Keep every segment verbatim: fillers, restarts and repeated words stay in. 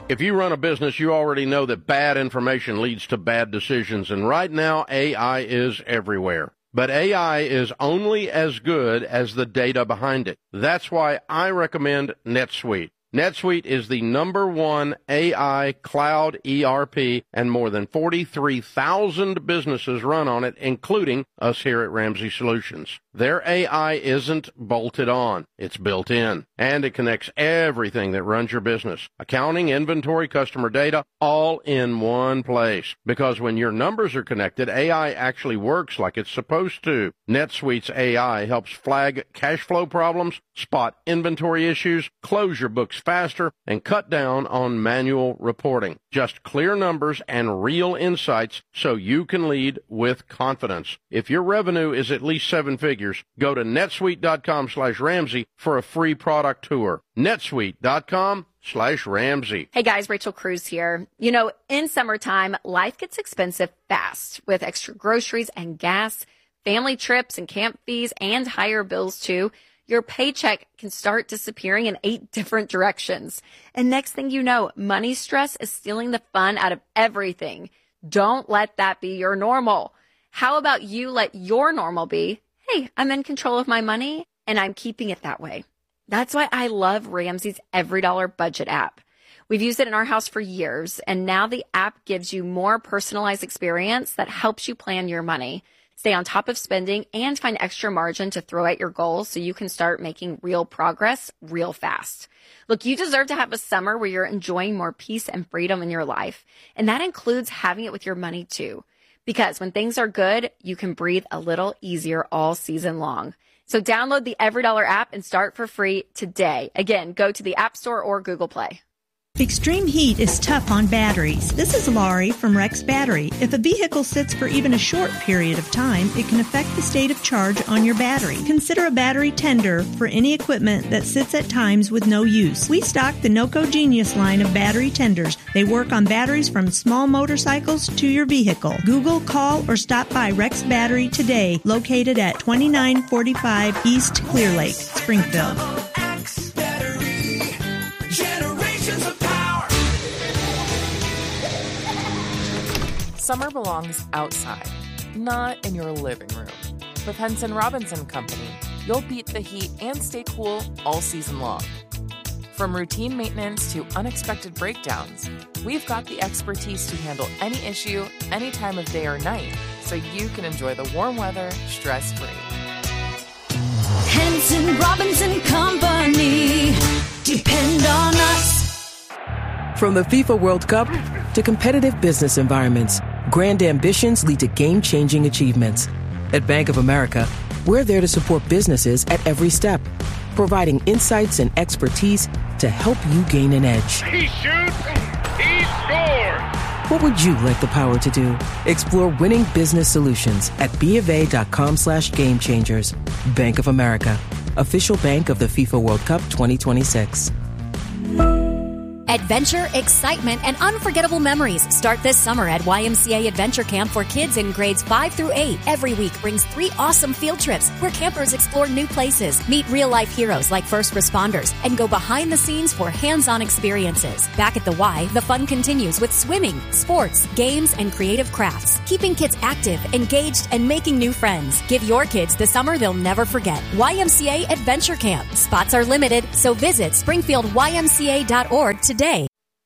If you run a business, you already know that bad information leads to bad decisions, and right now A I is everywhere. But A I is only as good as the data behind it. That's why I recommend NetSuite. NetSuite is the number one A I cloud E R P, and more than forty-three thousand businesses run on it, including us here at Ramsey Solutions. Their A I isn't bolted on. It's built in, and it connects everything that runs your business. Accounting, inventory, customer data, all in one place. Because when your numbers are connected, A I actually works like it's supposed to. NetSuite's A I helps flag cash flow problems, spot inventory issues, close your books faster, and cut down on manual reporting. Just clear numbers and real insights so you can lead with confidence. If your revenue is at least seven figures, go to netsuite.com slash Ramsey for a free product tour. netsuite.com slash Ramsey. Hey guys, Rachel Cruz here. You know, in summertime, life gets expensive fast with extra groceries and gas, family trips and camp fees, and higher bills too. Your paycheck can start disappearing in eight different directions. And next thing you know, money stress is stealing the fun out of everything. Don't let that be your normal. How about you let your normal be, hey, I'm in control of my money and I'm keeping it that way. That's why I love Ramsey's Every Dollar Budget app. We've used it in our house for years, and now the app gives you more personalized experience that helps you plan your money, stay on top of spending, and find extra margin to throw at your goals so you can start making real progress real fast. Look, you deserve to have a summer where you're enjoying more peace and freedom in your life, and that includes having it with your money too. Because when things are good, you can breathe a little easier all season long. So download the Every Dollar app and start for free today. Again, go to the App Store or Google Play. Extreme heat is tough on batteries. This is Laurie from Rex Battery. If a vehicle sits for even a short period of time, it can affect the state of charge on your battery. Consider a battery tender for any equipment that sits at times with no use. We stock the NOCO Genius line of battery tenders. They work on batteries from small motorcycles to your vehicle. Google, call, or stop by Rex Battery today, located at twenty-nine forty-five East Clear Lake, Springfield. Summer belongs outside, not in your living room. With Henson Robinson Company, you'll beat the heat and stay cool all season long. From routine maintenance to unexpected breakdowns, we've got the expertise to handle any issue, any time of day or night, so you can enjoy the warm weather stress-free. Henson Robinson Company, depend on us. From the FIFA World Cup to competitive business environments, grand ambitions lead to game-changing achievements. At Bank of America, we're there to support businesses at every step, providing insights and expertise to help you gain an edge. He shoots, he scores! What would you like the power to do? Explore winning business solutions at BofA.com slash game changers. Bank of America, official bank of the FIFA World Cup twenty twenty-six. Adventure, excitement, and unforgettable memories start this summer at Y M C A Adventure Camp for kids in grades five through eight. Every week brings three awesome field trips where campers explore new places, meet real-life heroes like first responders, and go behind the scenes for hands-on experiences. Back at the Y, the fun continues with swimming, sports, games, and creative crafts, keeping kids active, engaged, and making new friends. Give your kids the summer they'll never forget. Y M C A Adventure Camp. Spots are limited, so visit springfield y m c a dot org today. Day.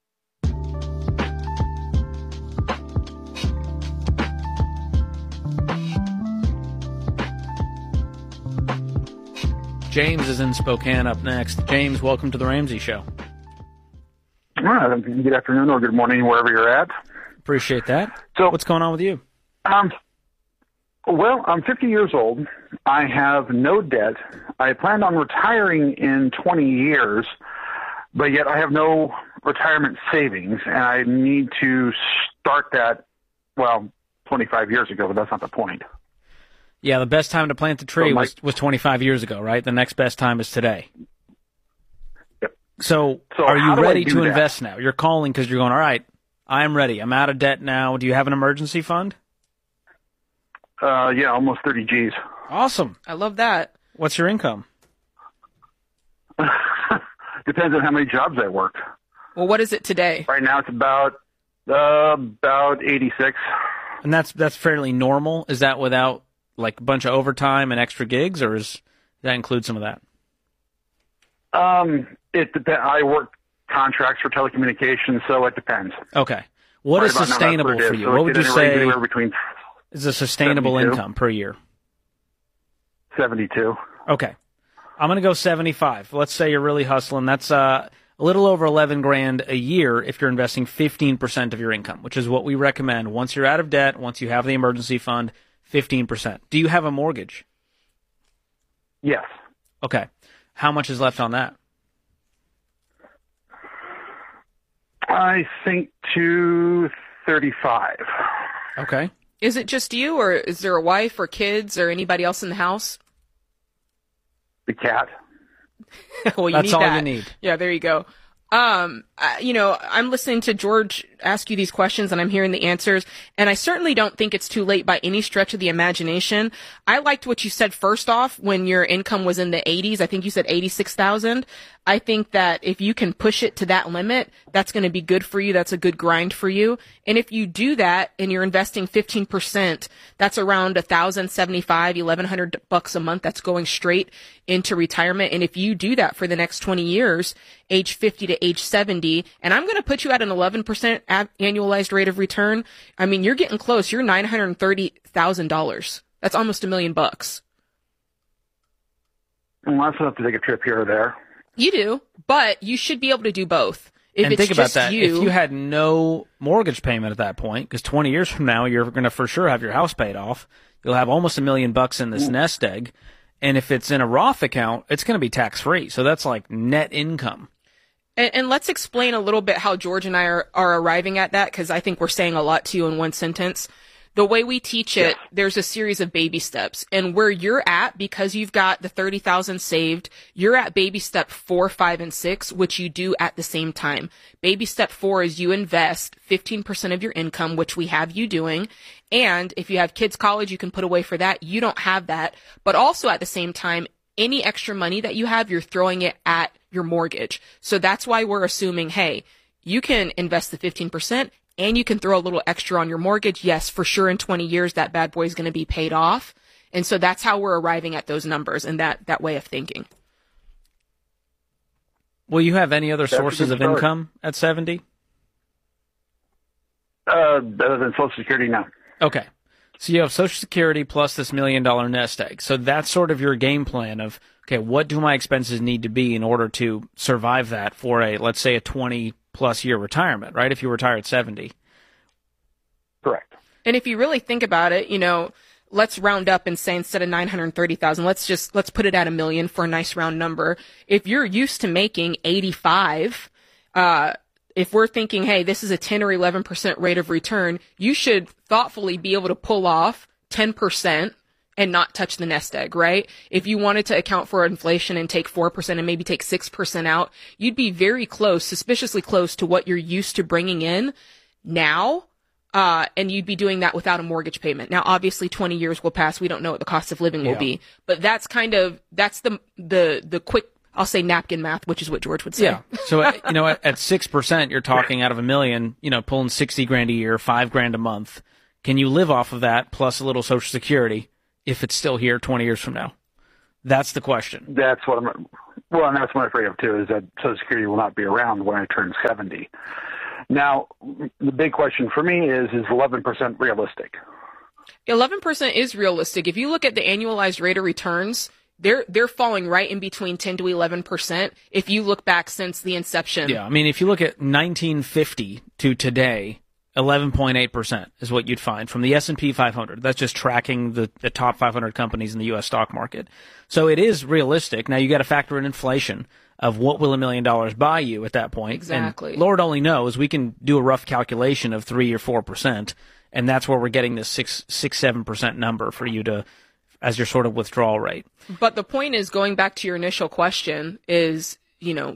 James is in Spokane up next. James, welcome to the Ramsey Show. All right. Good afternoon or good morning, wherever you're at. Appreciate that. So, what's going on with you? Um, well, I'm fifty years old. I have no debt. I planned on retiring in twenty years. But yet I have no retirement savings, and I need to start that, well, twenty-five years ago, but that's not the point. Yeah, the best time to plant the tree so my, was, was twenty-five years ago, right? The next best time is today. Yep. So, so are you ready to that? invest now? You're calling because you're going, all right, I'm ready. I'm out of debt now. Do you have an emergency fund? Uh, yeah, almost thirty G's. Awesome. I love that. What's your income? Depends on how many jobs I worked. Well, what is it today? Right now it's about uh, about eighty-six. And that's that's fairly normal. Is that without like a bunch of overtime and extra gigs, or is does that include some of that? Um, it depends. I work contracts for telecommunications, so it depends. Okay. What Right is about now, sustainable that's what it for is. you? So What it would could you range say anywhere between is a sustainable seventy-two income per year? seventy-two. Okay. I'm going to go seventy-five. Let's say you're really hustling. That's uh, a little over eleven grand a year if you're investing fifteen percent of your income, which is what we recommend. Once you're out of debt, once you have the emergency fund, fifteen percent. Do you have a mortgage? Yes. Okay. How much is left on that? I think two thirty-five. Okay. Is it just you, or is there a wife or kids or anybody else in the house? The cat. Well, you That's need all that. you need. Yeah, there you go. Um, I, you know, I'm listening to George ask you these questions and I'm hearing the answers, and I certainly don't think it's too late by any stretch of the imagination. I liked what you said first off when your income was in the eighties. I think you said eighty-six thousand. I think that if you can push it to that limit, that's going to be good for you. That's a good grind for you. And if you do that and you're investing fifteen percent, that's around one thousand seventy-five, eleven hundred bucks a month. That's going straight into retirement. And if you do that for the next twenty years, age fifty to age seventy, and I'm going to put you at an eleven percent annualized rate of return. I mean, you're getting close. You're nine hundred thirty thousand dollars. That's almost a million bucks. Well, that's enough to take a trip here or there. You do, but you should be able to do both. If and it's think about just that. You, if you had no mortgage payment at that point, because twenty years from now, you're going to for sure have your house paid off. You'll have almost a million bucks in this Ooh. nest egg. And if it's in a Roth account, it's going to be tax-free. So that's like net income. And, and let's explain a little bit how George and I are, are arriving at that, because I think we're saying a lot to you in one sentence. The way we teach it, yeah. There's a series of baby steps. And where you're at, because you've got the thirty thousand saved, you're at baby step four, five, and six, which you do at the same time. Baby step four is you invest fifteen percent of your income, which we have you doing. And if you have kids' college, you can put away for that. You don't have that. But also at the same time, any extra money that you have, you're throwing it at your mortgage. So that's why we're assuming, hey, you can invest the fifteen percent and you can throw a little extra on your mortgage. Yes, for sure in twenty years, that bad boy is going to be paid off. And so that's how we're arriving at those numbers and that, that way of thinking. Will you have any other That's sources of start. income at seventy? Uh, other than Social Security, no. Okay. So you have Social Security plus this million dollar nest egg. So that's sort of your game plan of, okay, what do my expenses need to be in order to survive that for a, let's say, a twenty plus year retirement, right? If you retire at seventy. Correct. And if you really think about it, you know, let's round up and say instead of nine hundred thirty thousand, let's just, let's put it at a million for a nice round number. If you're used to making eighty-five, uh, if we're thinking, hey, this is a ten or eleven percent rate of return, you should thoughtfully be able to pull off ten percent and not touch the nest egg, right? If you wanted to account for inflation and take four percent and maybe take six percent out, you'd be very close, suspiciously close to what you're used to bringing in now. Uh, and you'd be doing that without a mortgage payment. Now, obviously twenty years will pass. We don't know what the cost of living will Yeah. be, but that's kind of, that's the, the, the quick, I'll say napkin math, which is what George would say. Yeah. So, you know, at, at six percent, you're talking out of a million, you know, pulling sixty grand a year, five grand a month. Can you live off of that plus a little Social Security if it's still here twenty years from now? That's the question. That's what I'm, well, and that's what I'm afraid of too, is that Social Security will not be around when I turn seventy. Now, the big question for me is, is eleven percent realistic? eleven percent is realistic. If you look at the annualized rate of returns, they're, they're falling right in between ten to eleven percent. If you look back since the inception. Yeah. I mean, if you look at nineteen fifty to today, eleven point eight percent is what you'd find from the S and P five hundred. That's just tracking the, the top five hundred companies in the U S stock market. So it is realistic. Now you got to factor in inflation of what will a million dollars buy you at that point. Exactly. And Lord only knows, we can do a rough calculation of three or four percent, and that's where we're getting this six, six, seven percent number for you to, as your sort of withdrawal rate. But the point is, going back to your initial question, is, you know,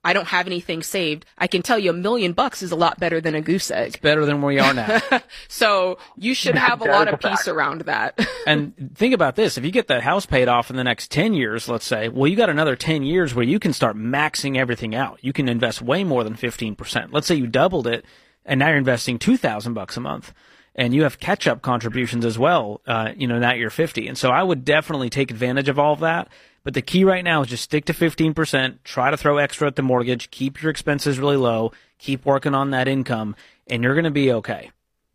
I don't have anything saved. I can tell you a million bucks is a lot better than a goose egg. It's better than where we are now. So you should have a lot of peace around that. And think about this. If you get that house paid off in the next ten years, let's say, well, you got another ten years where you can start maxing everything out. You can invest way more than fifteen percent. Let's say you doubled it and now you're investing two thousand bucks a month. And you have catch-up contributions as well, uh, you know, now you're fifty. And so I would definitely take advantage of all of that. But the key right now is just stick to fifteen percent, try to throw extra at the mortgage, keep your expenses really low, keep working on that income, and you're going to be okay.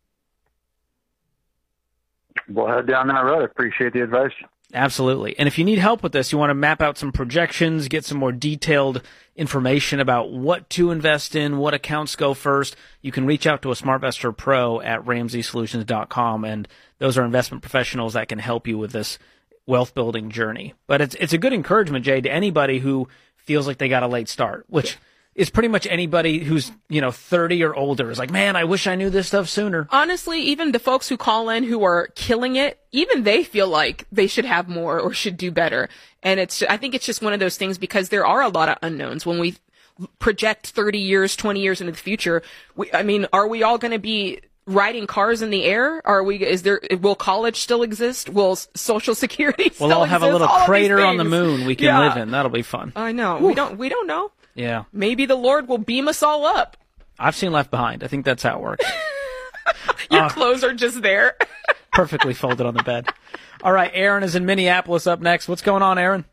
We'll head down that road. I appreciate the advice. Absolutely. And if you need help with this, you want to map out some projections, get some more detailed information about what to invest in, what accounts go first, you can reach out to a SmartVestor Pro at Ramsey Solutions dot com, and those are investment professionals that can help you with this wealth building journey. But it's it's a good encouragement, Jay, to anybody who feels like they got a late start, which is pretty much anybody who's, you know, thirty or older is like, man, I wish I knew this stuff sooner. Honestly, even the folks who call in who are killing it, even they feel like they should have more or should do better. And it's, I think it's just one of those things because there are a lot of unknowns when we project thirty years, twenty years into the future. We, I mean, are we all going to be riding cars in the air? Are we, is there, will college still exist? Will Social Security still We'll all have exist? a little all crater on the moon we can yeah. live in. That'll be fun. I know. Whew. We don't, we don't know. Yeah. Maybe the Lord will beam us all up. I've seen Left Behind. I think that's how it works. Your uh, clothes are just there. Perfectly folded on the bed. All right, Aaron is in Minneapolis up next. What's going on, Aaron?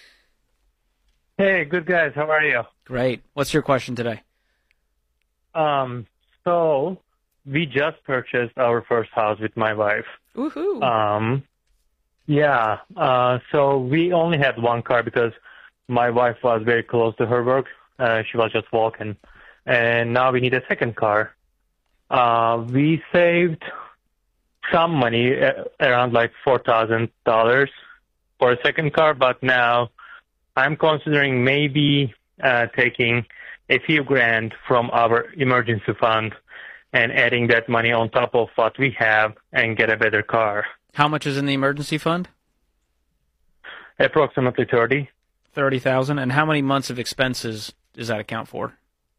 Hey, good guys. How are you? Great. What's your question today? Um, so we just purchased our first house with my wife. Woohoo. Um, yeah. Uh, so we only had one car because my wife was very close to her work. Uh, she was just walking. And now we need a second car. Uh, we saved some money, uh, around like four thousand dollars for a second car, but now I'm considering maybe uh, taking a few grand from our emergency fund and adding that money on top of what we have and get a better car. How much is in the emergency fund? Approximately thirty. thirty thousand. And how many months of expenses does that account for?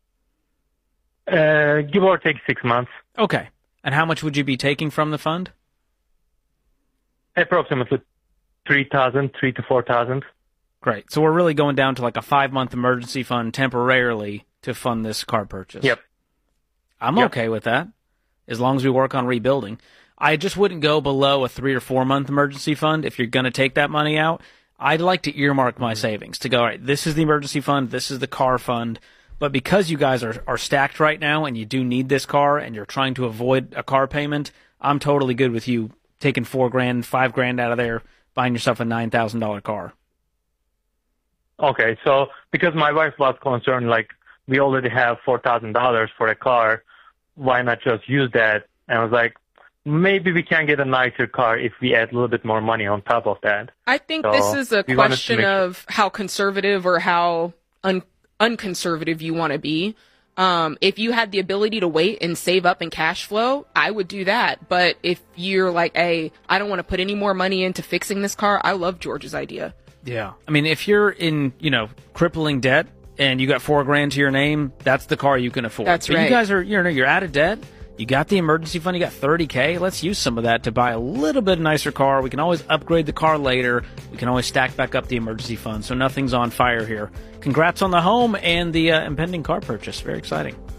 Uh, give or take six months. Okay. And how much would you be taking from the fund? Approximately three thousand, three to four thousand. Great. So we're really going down to like a five-month emergency fund temporarily to fund this car purchase. Yep. I'm yep. okay with that, as long as we work on rebuilding. I just wouldn't go below a three- or four-month emergency fund if you're going to take that money out. I'd like to earmark my savings to go, all right, this is the emergency fund, this is the car fund. But because you guys are, are stacked right now and you do need this car and you're trying to avoid a car payment, I'm totally good with you taking four grand, five grand out of there, buying yourself a nine thousand dollars car. Okay, so because my wife was concerned, like, we already have four thousand dollars for a car, why not just use that? And I was like, maybe we can get a nicer car if we add a little bit more money on top of that. I think so this is a question make... of how conservative or how un- unconservative you want to be. Um, if you had the ability to wait and save up and cash flow, I would do that. But if you're like, hey, I don't want to put any more money into fixing this car, I love George's idea. Yeah. I mean, if you're in, you know, crippling debt and you got four grand to your name, that's the car you can afford. That's but right. You guys are, you know, you're out of debt. You got the emergency fund. You got thirty K. Let's use some of that to buy a little bit nicer car. We can always upgrade the car later. We can always stack back up the emergency fund. So nothing's on fire here. Congrats on the home and the uh, impending car purchase. Very exciting.